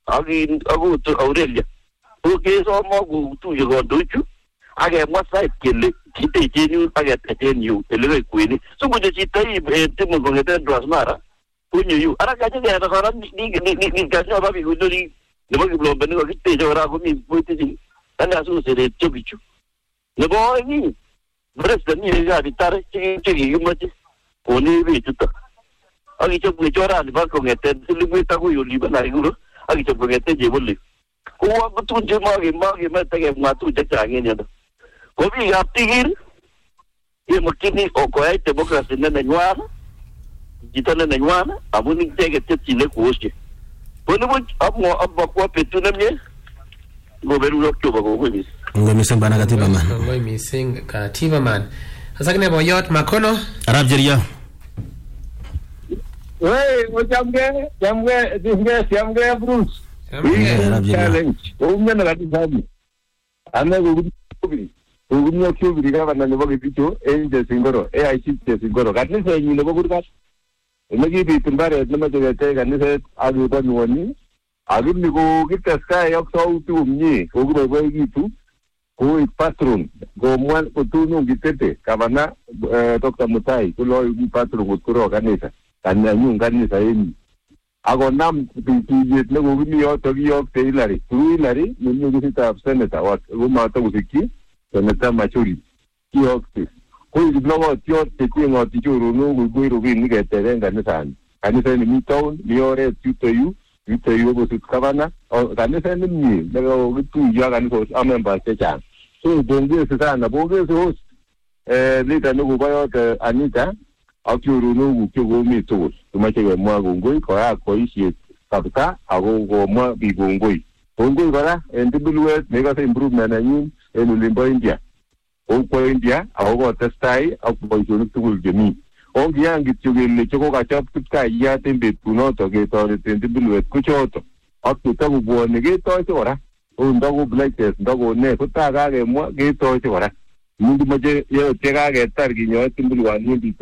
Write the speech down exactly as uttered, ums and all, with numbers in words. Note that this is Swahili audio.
agin agut Aurelia oke so mo gu tu yo dochu age masai kele kite jenu age tenu ele kwini so mo je tai te mo ngete drasmara kunyu yu ara ka je ga ra ni ni ni ni ga so ba bi gudori ne mo glo ben ko kite jo ra ko mi puti ji ana su se de chobichu ne bo ni bresta ni ga bitare chi chi yu mo ji ko ni bi tuta agi cho bu chora ni ba ko ngete libu ta ko yu liba na iguro agi cho bu ngete je bolli ko wa tu je ma ge ma ge ma ta ge ma tu je cha nge ne ko bi ga tigir ye mo kini o ko ai democracy ne na nywana jitana na nywana abu ni tege te tile ko oske ko no abo abo ko petu na mye go beru lo to ba go ko bis ngo mi sing bana katiba man ngo mi sing katiba man asakne bo yot makono arab jeria Hey, o jamge, jamge, jamge, jamge Bruce. jamge O mena la tisabi. Ana go kubiri. O gumyo kubiri ga bana nebo gipicho, e je singoro, e ai chip je singoro. Gadne se ni nebo gurgat. Emagi bi tumbare na ma je te gadne se adu ba nuoni. Adu ni go gitas ka yok so tu mni, go go go gitu. Go patron, go mwan ko tu no gitete, kabana Doctor Mutai, ko lo patron go kuro kanisa. Kanya nyung kanisa ini. Ago nam pinti na go mi yo to yo te ilari. Tu ilari, ni ni kita seneta wa go ma to usiki, seneta machuri. Ki okti. Ko ni no tio te ti ngo ti juru no go go ru ni ke te renga ne san. Kanisa ni mi town, mi ore tu to yu, tu to yu go tu kavana. O kanisa ni mi, na go tu ya kanisa amemba se chan. So donge se sana, boge so eh lita no go ba yo Anita. Akiuru no go go mi to tumache go mwa gongoi ko ya ko isi kapta ago go mwa bi gongoi gongoi bara endibulwe mega se improvement na yin enu limbo India o ko India ago go testai ago go tugul gemi o giangi tugel choko ka chap tutka ya tembe tuno to ge to endibulwe kuchoto aktu tagu bo ne ge to chora o ndago black test ndago ne kuta ga ge mwa ge to chora mundu maje yo tega ge tar gi nyo timbulwa ni